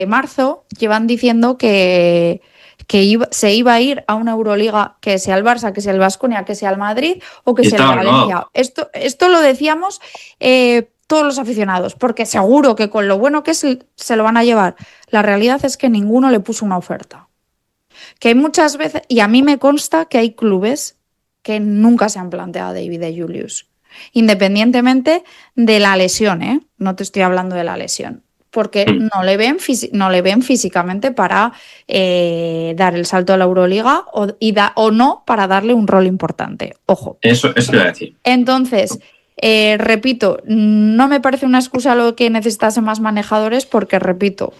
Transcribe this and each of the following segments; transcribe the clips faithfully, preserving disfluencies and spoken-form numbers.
marzo llevan diciendo que, que iba, se iba a ir a una Euroliga, que sea el Barça, que sea el Baskonia, que sea el Madrid o que sea el Valencia. Esto, esto lo decíamos eh, todos los aficionados, porque seguro que con lo bueno que es se lo van a llevar. La realidad es que ninguno le puso una oferta. Que hay muchas veces, y a mí me consta que hay clubes que nunca se han planteado a David de Julius, independientemente de la lesión, ¿eh? No te estoy hablando de la lesión, porque no le ven, no le ven físicamente para eh, dar el salto a la Euroliga o, y da, o no para darle un rol importante. Ojo. Eso, eso te voy a decir. Entonces, eh, repito, no me parece una excusa lo que necesitase más manejadores porque, repito,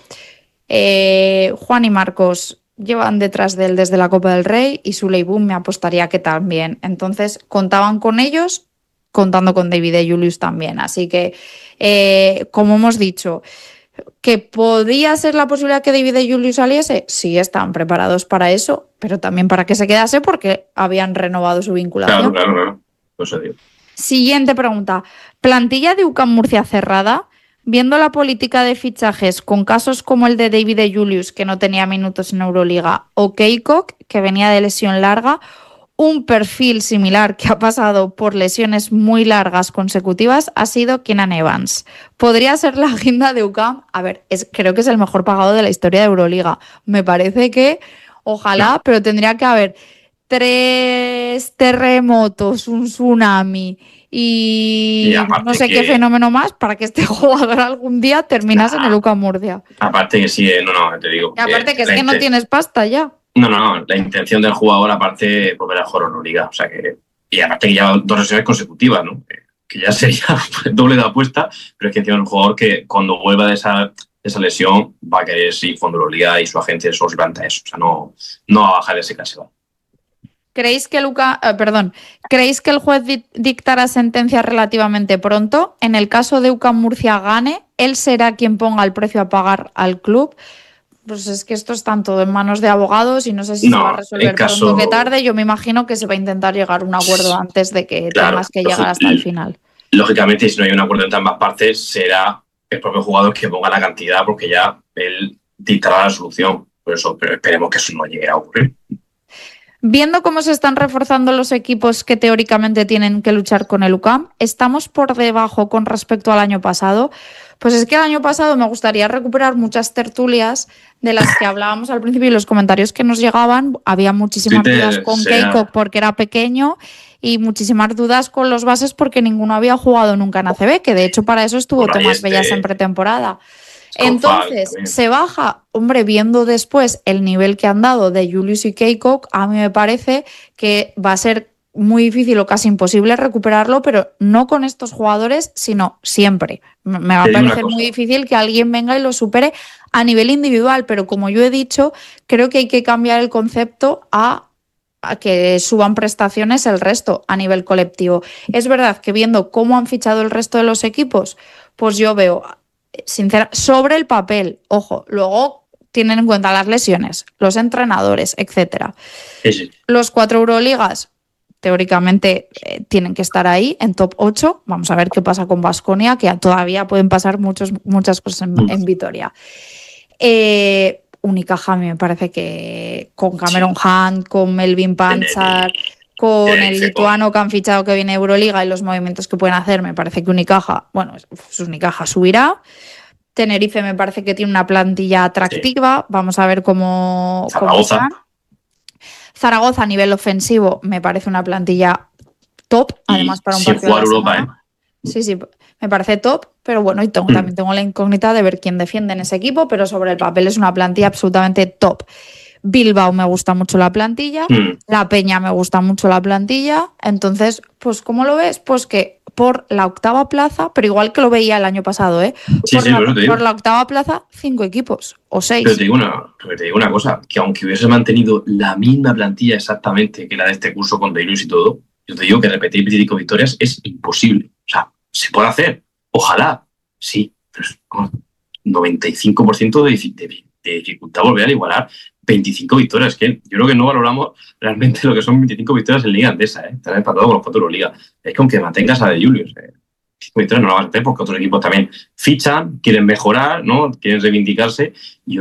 eh, Juan y Marcos llevan detrás de él desde la Copa del Rey y Suley Boom me apostaría que también. Entonces, contaban con ellos, contando con David de Julius también. Así que, eh, como hemos dicho, ¿que podía ser la posibilidad que David de Julius saliese? Sí, estaban preparados para eso, pero también para que se quedase porque habían renovado su vinculación. Claro, claro, claro. Eso digo. Siguiente pregunta. ¿Plantilla de U C A M Murcia cerrada? Viendo la política de fichajes con casos como el de David de Julius, que no tenía minutos en Euroliga, o Keikok, que venía de lesión larga, un perfil similar que ha pasado por lesiones muy largas consecutivas ha sido Keenan Evans. ¿Podría ser la agenda de U C A M? A ver, es, creo que es el mejor pagado de la historia de Euroliga. Me parece que, ojalá, pero tendría que haber tres terremotos, un tsunami y, y no sé que, qué fenómeno más para que este jugador algún día terminase nah, en el U C A M Murcia. Aparte que sí, no, no, te digo. Y aparte que, que es que no tienes pasta ya. No, no, no, la intención del jugador aparte volver a jugar Euroliga, o sea que, y aparte que ya dos sesiones consecutivas, ¿no? Que, que ya sería doble de apuesta, pero es que encima es un jugador que cuando vuelva de esa, de esa lesión va a querer sí fondo Euroliga y su agente solo se planta eso, o sea, no, no va a bajar ese clásico. ¿Creéis que, Luca, eh, perdón, ¿creéis que el juez dictará sentencia relativamente pronto? En el caso de U C A M Murcia gane, ¿él será quien ponga el precio a pagar al club? Pues es que esto está todo en manos de abogados y no sé si no, se va a resolver caso... pronto que tarde. Yo me imagino que se va a intentar llegar a un acuerdo antes de que claro, tengas que llegar hasta el final. Lógicamente, si no hay un acuerdo entre ambas partes, será el propio jugador que ponga la cantidad porque ya él dictará la solución. Por eso, pero esperemos que eso no llegue a ocurrir. Viendo cómo se están reforzando los equipos que teóricamente tienen que luchar con el U C A M, ¿estamos por debajo con respecto al año pasado? Pues es que el año pasado me gustaría recuperar muchas tertulias de las que hablábamos al principio y los comentarios que nos llegaban. Había muchísimas Twitter, dudas con Keikok porque era pequeño y muchísimas dudas con los bases porque ninguno había jugado nunca en A C B, que de hecho para eso estuvo Tomás este... Bellas en pretemporada. Entonces, se baja, hombre, viendo después el nivel que han dado de Julius y Keikok, a mí me parece que va a ser muy difícil o casi imposible recuperarlo, pero no con estos jugadores, sino siempre. Me va a parecer muy difícil que alguien venga y lo supere a nivel individual, pero como yo he dicho, creo que hay que cambiar el concepto a, a que suban prestaciones el resto a nivel colectivo. Es verdad que viendo cómo han fichado el resto de los equipos, pues yo veo... Sincera, sobre el papel, ojo, luego tienen en cuenta las lesiones, los entrenadores, etcétera. Sí, sí. Los cuatro Euroligas, teóricamente, eh, tienen que estar ahí en top ocho. Vamos a ver qué pasa con Baskonia, que todavía pueden pasar muchos, muchas cosas en, en Vitoria. Eh, Unicaja, a mí me parece que con Cameron sí. Hunt, con Melvin Panchar, con el lituano que han fichado que viene de Euroliga y los movimientos que pueden hacer, me parece que Unicaja, bueno, su Unicaja subirá. Tenerife me parece que tiene una plantilla atractiva. Sí. Vamos a ver cómo, cómo están. Zaragoza a nivel ofensivo me parece una plantilla top, además para un partido de la Europa, semana. ¿eh? Sí, sí, me parece top, pero bueno, y tengo, mm. también tengo la incógnita de ver quién defiende en ese equipo, pero sobre el papel es una plantilla absolutamente top. Bilbao me gusta mucho la plantilla, mm. La Peña me gusta mucho la plantilla, entonces, pues ¿cómo lo ves? Pues que por la octava plaza, pero igual que lo veía el año pasado, ¿eh? Sí, por, sí, la, por la octava plaza, cinco equipos o seis. Pero te digo una, pero te digo una cosa, que aunque hubiese mantenido la misma plantilla exactamente que la de este curso con Deilus y todo, yo te digo que repetir veinticinco victorias es imposible. O sea, se puede hacer, ojalá, sí, pero es noventa y cinco por ciento de, de, de dificultad volver a igualar veinticinco victorias, que yo creo que no valoramos realmente lo que son veinticinco victorias en Liga Andesa, ¿eh? También para todo con los cuatro de Liga. Es que aunque mantengas a De Julius, ¿eh? victorias no lo vas a hacer porque otros equipos también fichan, quieren mejorar, ¿no? Quieren reivindicarse. Y